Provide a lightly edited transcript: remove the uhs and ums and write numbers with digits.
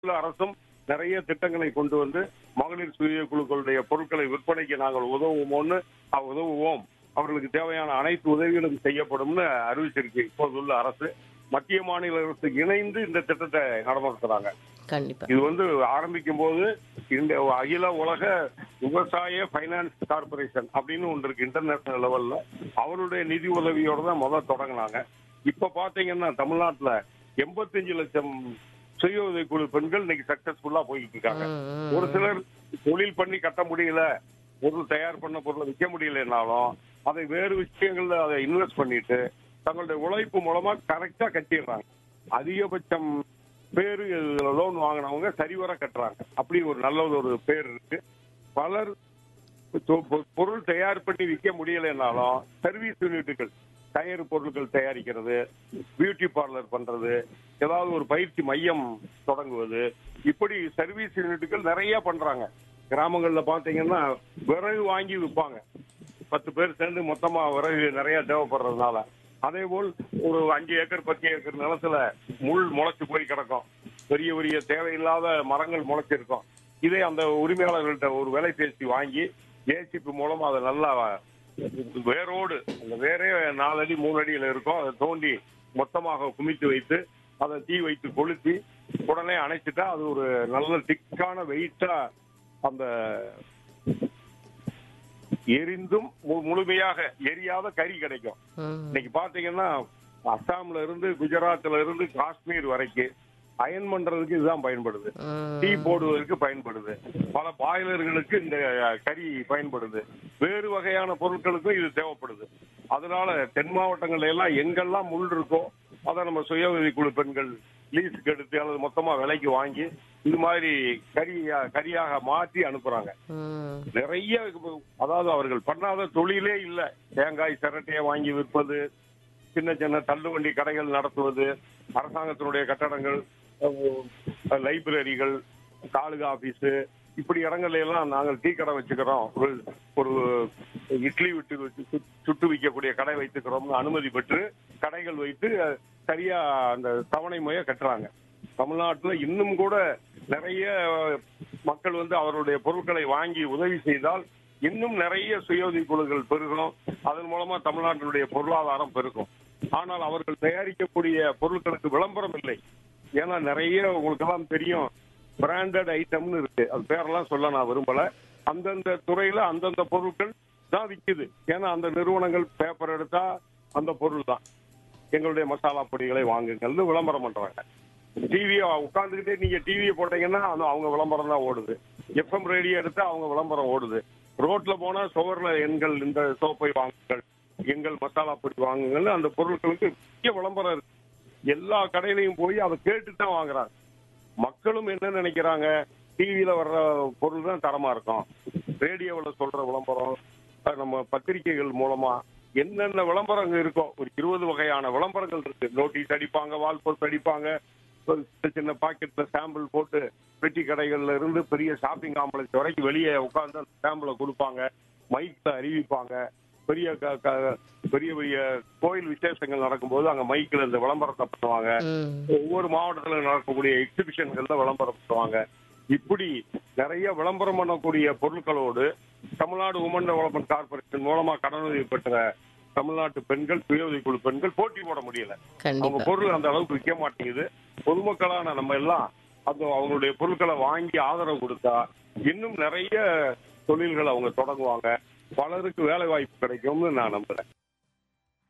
அரசும் நிறைய திட்டங்களை கொண்டு வந்து மகளிர் சுய குழுக்களுடைய பொருட்களை விற்பனைக்கு நாங்கள் உதவுவோம், அவர்களுக்கு தேவையான அனைத்து உதவிகளும் செய்யப்படும்னு அறிவிச்சிருக்கு இப்போதுள்ள அரசு. மத்திய மாநில அரசு இணைந்து இந்த திட்டத்தை நடத்துறாங்க. கண்டிப்பா. இது ஆரம்பிக்கும் போது இந்த அகில உலக விவசாய பைனான்ஸ் கார்பரேஷன் அப்படின்னு ஒன்று இருக்கு இன்டர்நேஷனல் லெவல்ல. அவருடைய நிதி உதவியோட தான் முதல் தொடங்கினாங்க. இப்ப பாத்தீங்கன்னா தமிழ்நாட்டுல 85 லட்சம் சுய உதவிக்குழு பெண்கள் இன்னைக்கு சக்சஸ்ஃபுல்லா போயிட்டு இருக்காங்க. ஒரு சிலர் தொழில் பண்ணி கட்ட முடியல, பொருள் தயார் பண்ண பொருளை விற்க முடியலனாலும் அதை வேறு விஷயங்கள்ல அதை இன்வெஸ்ட் பண்ணிட்டு தங்களுடைய உழைப்பு மூலமா கரெக்டா கட்டிடுறாங்க. அதிகபட்சம் பேரு லோன் வாங்கினவங்க சரிவர கட்டுறாங்க. அப்படி ஒரு நல்ல ஒரு பேர் இருக்கு. பலர் பொருள் தயார் பண்ணி விற்க முடியலனாலும் சர்வீஸ் யூனிட்டுகள், டயர் பொருட்கள் தயாரிக்கிறது, பியூட்டி பார்லர் பண்றது, ஏதாவது ஒரு பயிற்சி மையம் தொடங்குவது, இப்படி சர்வீஸ் யூனிட்டுகள் நிறைய பண்றாங்க. கிராமங்கள்ல பாத்தீங்கன்னா விறகு வாங்கி விற்பாங்க. 10 பேர் சேர்ந்து மொத்தமா விறகு நிறைய தேவைப்படுறதுனால. அதே போல் ஒரு 5 ஏக்கர் 10 ஏக்கர் நிலத்துல முள் முளைச்சு போய் கிடக்கும், பெரிய பெரிய தேவையில்லாத மரங்கள் முளைச்சிருக்கும். இதே அந்த உரிமையாளர்கள்ட்ட ஒரு விலை பேசி வாங்கி ஏசிபி மூலமா அதை நல்லா வேரோடு, அந்த வேரே 4 அடி 3 அடியில இருக்கும், அதை தோண்டி மொத்தமாக குமித்து வைத்து அதை தீ வைத்து கொளுத்தி உடனே அணைச்சிட்டா அது ஒரு நல்ல திக்கான வெயிட்டா அந்த எரிந்தும் முழுமையாக எரியாத கறி கிடைக்கும். இன்னைக்கு பாத்தீங்கன்னா அஸ்ஸாம்ல இருந்து குஜராத்ல இருந்து காஷ்மீர் வரைக்கும் அயன் பண்றதுக்கு இதுதான் பயன்படுது, டீ போடுவதற்கு பயன்படுது, பல பாய்லர்களுக்கு இந்த கறி பயன்படுது, வேறு வகையான பொருட்களுக்கும் இது தேவைப்படுது. அதனால தென் மாவட்டங்கள்ல எல்லாம் எங்கெல்லாம் முள் இருக்கோ அதை நம்ம சுய உதவிக்குழு பெண்கள் லீஸுக்கு எடுத்து அல்லது மொத்தமா விலைக்கு வாங்கி இது மாதிரி கரியாக மாற்றி அனுப்புறாங்க. நிறைய, அதாவது அவர்கள் பண்ணாத தொழிலே இல்ல. தேங்காய் சிரட்டையை வாங்கி விற்பது, சின்ன சின்ன தள்ளுவண்டி கடைகள் நடத்துவது, அரசாங்கத்தினுடைய கட்டடங்கள், லைப்ரரிகள், தாலுகா ஆபீஸ், இப்படி இடங்கள்ல எல்லாம் நாங்கள் டீ கடை வச்சுக்கிறோம், ஒரு இட்லி சுட்டு விற்கக்கூடிய கடை வைத்துக்கிறோம்னு அனுமதி பெற்று கடைகள் வைத்து சரியா அந்த தவணை முறைய கட்டுறாங்க. தமிழ்நாட்டுல இன்னும் கூட நிறைய மக்கள் அவருடைய பொருட்களை வாங்கி உதவி செய்தால் இன்னும் நிறைய சுய உதவி குழுக்கள் பெருகும். அதன் மூலமா தமிழ்நாட்டினுடைய பொருளாதாரம் பெருகும். ஆனால் அவர்கள் தயாரிக்கக்கூடிய பொருட்களுக்கு விளம்பரம் இல்லை. ஏன்னா நிறைய உங்களுக்கு எல்லாம் தெரியும், பிராண்டட் ஐட்டம்னு இருக்கு, அது பேரெல்லாம் சொல்ல நான் விரும்பல. அந்தந்த துறையில அந்தந்த பொருட்கள் தான் விற்குது. ஏன்னா அந்த நிறுவனங்கள் பேப்பர் எடுத்தா அந்த பொருள் தான், எங்களுடைய மசாலா பொடிகளை வாங்குங்கள் விளம்பரம் பண்றாங்க. டிவியை உட்காந்துக்கிட்டே நீங்க டிவியை போட்டீங்கன்னா அவங்க விளம்பரம் தான் ஓடுது. எஃப்எம் ரேடியோ எடுத்தா அவங்க விளம்பரம் ஓடுது. ரோட்ல போனா சுவர்ல எங்கள் இந்த சோப்பை வாங்குங்கள், எங்கள் மசாலா பொடி வாங்குங்கள், அந்த பொருட்களுக்கு முக்கிய விளம்பரம் இருக்கு. எல்லா கடையிலையும் போய் அதை கேட்டு தான் வாங்குறாங்க. மக்களும் என்ன நினைக்கிறாங்க, டிவியில வர்ற பொருள் தான் தரமா இருக்கும், ரேடியோவில் சொல்ற விளம்பரம், நம்ம பத்திரிகைகள் மூலமா என்னென்ன விளம்பரங்கள் இருக்கோ ஒரு 20 வகையான விளம்பரங்கள் இருக்கு. நோட்டீஸ் அடிப்பாங்க, வால்போஸ்ட் அடிப்பாங்க, சின்ன பாக்கெட்ல சாம்பிள் போட்டு பெட்டி கடைகள்ல இருந்து பெரிய ஷாப்பிங் காம்ப்ளெக்ஸ் வரைக்கும் வெளியே உட்கார்ந்து அந்த சாம்பிளை கொடுப்பாங்க, மைக்ல அறிவிப்பாங்க. பெரிய பெரிய பெரிய கோயில் விசேஷங்கள் நடக்கும்போது அங்க மைக்கில் இந்த விளம்பரத்தை பண்ணுவாங்க. ஒவ்வொரு மாவட்டத்துல நடக்கக்கூடிய எக்ஸிபிஷன்கள்ல விளம்பரம் பண்ணுவாங்க. இப்படி நிறைய விளம்பரம் பண்ணக்கூடிய பொருட்களோடு தமிழ்நாடு உமன் டெவலப்மெண்ட் கார்பரேஷன் மூலமா கடனுதவி பெற்ற தமிழ்நாட்டு பெண்கள், சுய உதவிக்குழு பெண்கள் போட்டி போட முடியல. அவங்க பொருள் அந்த அளவுக்கு விற்க மாட்டேங்குது. பொதுமக்களான நம்ம எல்லாம் அவங்களுடைய பொருட்களை வாங்கி ஆதரவு கொடுத்தா இன்னும் நிறைய தொழில்களை அவங்க தொடங்குவாங்க, பலருக்கு வேலை வாய்ப்பு கிடைக்கும்னு நான் நம்புறேன்.